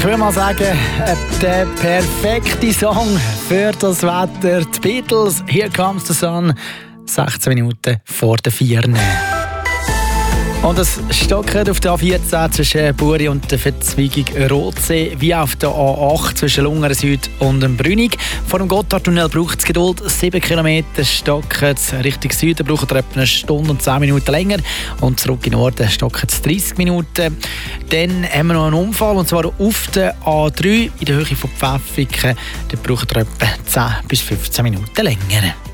würde mal sagen, der perfekte Song für das Wetter. Die Beatles, Here Comes the Sun, 16 Minuten vor der 4. Und es stockt auf der A14 zwischen Buri und der Verzweigung Rotsee, wie auf der A8 zwischen Lungern Süd und dem Brünig. Vor dem Gotthardtunnel braucht es Geduld. 7 Kilometer stockt es Richtung Süden, braucht etwa eine Stunde und 10 Minuten länger. Und zurück in den Norden stockt es 30 Minuten. Dann haben wir noch einen Unfall, und zwar auf der A3 in der Höhe von Pfäffiken. Da braucht es etwa 10 bis 15 Minuten länger.